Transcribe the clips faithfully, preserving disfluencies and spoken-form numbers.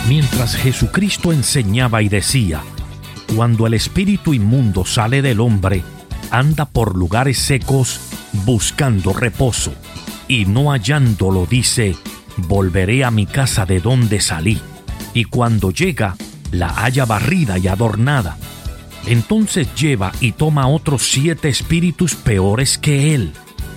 Mientras Jesucristo enseñaba y decía: cuando el espíritu inmundo sale del hombre, anda por lugares secos buscando reposo, y no hallándolo dice: volveré a mi casa de donde salí. Y cuando llega, la halla barrida y adornada. Entonces lleva y toma otros siete espíritus peores que él,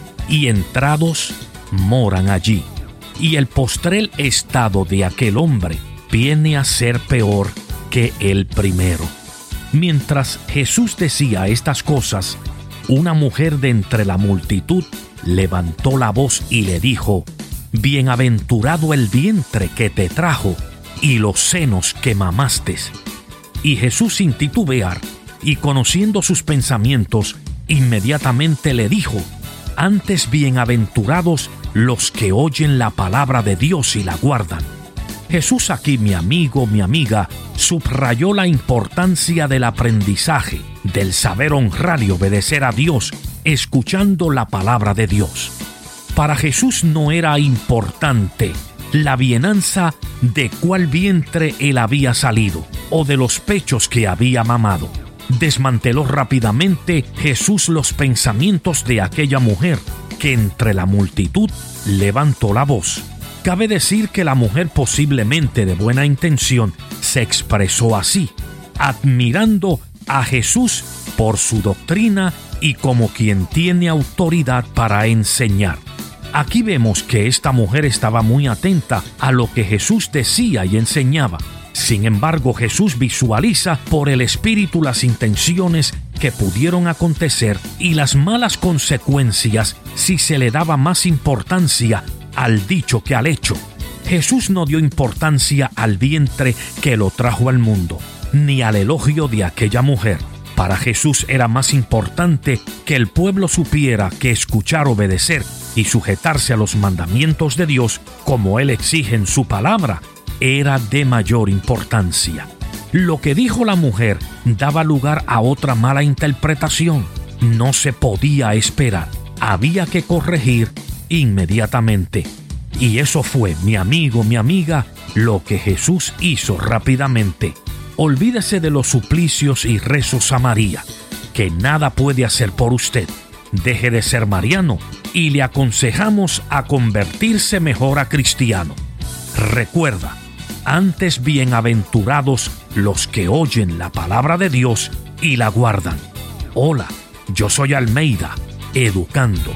y entrados moran allí. Y el postrel estado de aquel hombre viene a ser peor que el primero. Mientras Jesús decía estas cosas, una mujer de entre la multitud levantó la voz y le dijo: bienaventurado el vientre que te trajo y los senos que mamaste. Y Jesús, sin titubear y conociendo sus pensamientos, inmediatamente le dijo: antes bienaventurados los que oyen la palabra de Dios y la guardan. Jesús aquí, mi amigo, mi amiga, subrayó la importancia del aprendizaje, del saber honrar y obedecer a Dios, escuchando la palabra de Dios. Para Jesús no era importante la bienanza de cuál vientre él había salido o de los pechos que había mamado. Desmanteló rápidamente Jesús los pensamientos de aquella mujer que entre la multitud levantó la voz. Cabe decir que la mujer, posiblemente de buena intención, se expresó así, admirando a Jesús por su doctrina y como quien tiene autoridad para enseñar. Aquí vemos que esta mujer estaba muy atenta a lo que Jesús decía y enseñaba. Sin embargo, Jesús visualiza por el Espíritu las intenciones que pudieron acontecer y las malas consecuencias si se le daba más importancia al dicho que al hecho. Jesús no dio importancia al vientre que lo trajo al mundo, ni al elogio de aquella mujer. Para Jesús era más importante que el pueblo supiera que escuchar, obedecer y sujetarse a los mandamientos de Dios, como Él exige en su palabra, era de mayor importancia. Lo que dijo la mujer daba lugar a otra mala interpretación. No se podía esperar. Había que corregir inmediatamente. Y eso fue, mi amigo, mi amiga, lo que Jesús hizo rápidamente. Olvídese de los suplicios y rezos a María, que nada puede hacer por usted. Deje de ser mariano y le aconsejamos a convertirse mejor a cristiano. Recuerda, antes bienaventurados los que oyen la palabra de Dios y la guardan. Hola, yo soy Almeida, educando.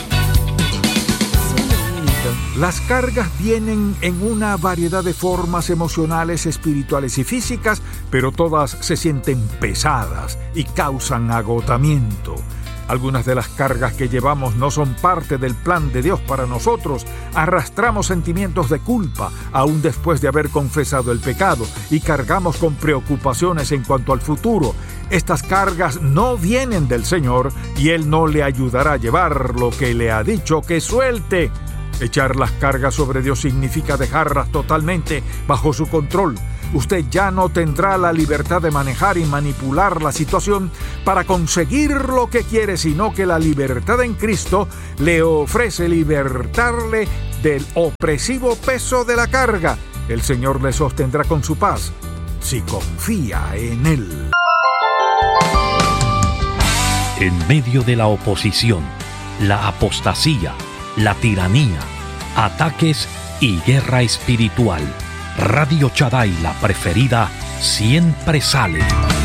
Las cargas vienen en una variedad de formas emocionales, espirituales y físicas, pero todas se sienten pesadas y causan agotamiento. Algunas de las cargas que llevamos no son parte del plan de Dios para nosotros. Arrastramos sentimientos de culpa aún después de haber confesado el pecado y cargamos con preocupaciones en cuanto al futuro. Estas cargas no vienen del Señor y Él no le ayudará a llevar lo que le ha dicho que suelte. Echar las cargas sobre Dios significa dejarlas totalmente bajo su control. Usted ya no tendrá la libertad de manejar y manipular la situación para conseguir lo que quiere, sino que la libertad en Cristo le ofrece libertarle del opresivo peso de la carga. El Señor le sostendrá con su paz si confía en Él. En medio de la oposición, la apostasía, la tiranía, ataques y guerra espiritual, Radio Shaddai, la preferida, siempre sale.